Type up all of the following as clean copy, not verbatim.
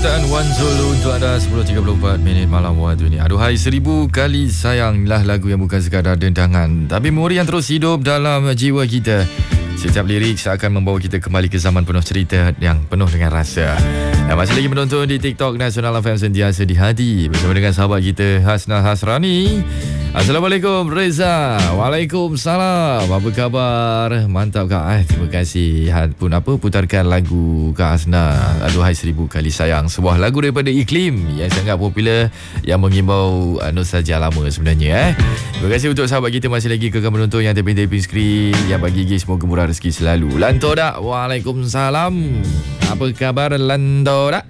Ciptaan Wan Zulu untuk anda 10.34 minit malam waktu ini. Aduhai 1000 kali sayanglah lagu yang bukan sekadar dendangan, tapi memori yang terus hidup dalam jiwa kita. Setiap lirik seakan membawa kita kembali ke zaman penuh cerita yang penuh dengan rasa. Dan masih lagi menonton di TikTok Nasional FM sentiasa di hati bersama dengan sahabat kita Hasna Hasrani. Assalamualaikum Reza. Waalaikumsalam. Apa khabar? Mantap Kak. Terima kasih pun putarkan lagu Kak Hasna, Aduhai 1000 kali sayang. Sebuah lagu daripada Iklim yang sangat popular, yang mengimbau nostalgia lama sebenarnya. Terima kasih untuk sahabat kita masih lagi kekal menonton yang taping skrin, yang bagi semoga murah rezeki selalu. Lantodak. Waalaikumsalam. Apa khabar Lantodak?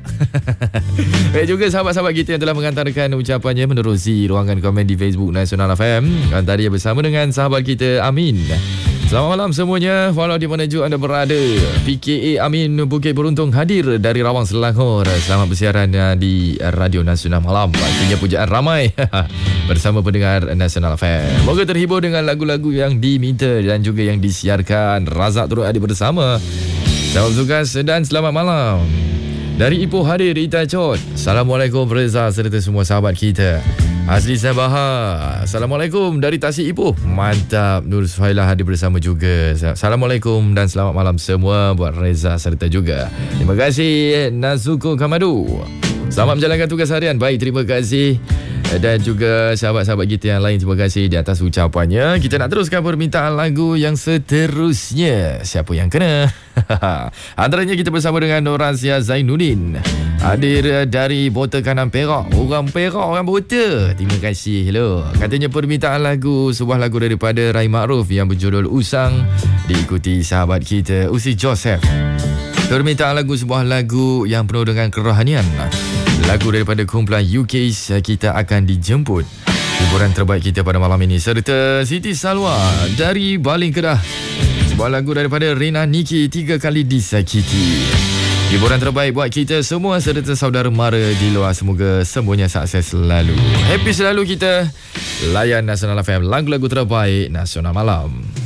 Baik juga sahabat-sahabat kita yang telah menghantarkan ucapannya menerusi ruangan komen di Facebook Nasional FM. Tadi bersama dengan sahabat kita Amin. Selamat malam semuanya, walau di mana juga anda berada. PKA Amin Bukit Beruntung hadir dari Rawang Selangor. Selamat bersiaran di Radio Nasional Malam. Pastinya pujaan ramai bersama pendengar Nasional FM. Moga terhibur dengan lagu-lagu yang diminta dan juga yang disiarkan. Razak turut hadir bersama. Selamat bertugas dan selamat malam. Dari Ipoh hadir Ita Chot. Assalamualaikum Reza serta semua sahabat kita. Azli Sabaha. Assalamualaikum dari Tasik Ipoh. Mantap. Nur Suhailah hadir bersama juga. Assalamualaikum dan selamat malam semua buat Reza serta juga. Terima kasih Nazuko Kamadu. Selamat menjalankan tugas harian. Baik, terima kasih. Dan juga sahabat-sahabat kita yang lain, terima kasih di atas ucapannya. Kita nak teruskan permintaan lagu yang seterusnya. Siapa yang kena? Antaranya kita bersama dengan Norazia Zainuddin, hadir dari Bota Kanan Perak. Orang Perak, orang Bota. Terima kasih. Hello. Katanya permintaan lagu, sebuah lagu daripada Rai Ma'ruf yang berjudul Usang, diikuti sahabat kita Usi Joseph. Permintaan lagu, sebuah lagu yang penuh dengan kerohanian. Lagu daripada kumpulan UK's Kita Akan Dijemput. Hiburan terbaik kita pada malam ini serta Siti Salwa dari Baling Kedah. Sebuah lagu daripada Rina Niki, 3 kali disakiti. Hiburan terbaik buat kita semua serta saudara mara di luar. Semoga semuanya sukses selalu. Happy selalu kita. Layan Nasional FM, lagu-lagu terbaik Nasional Malam.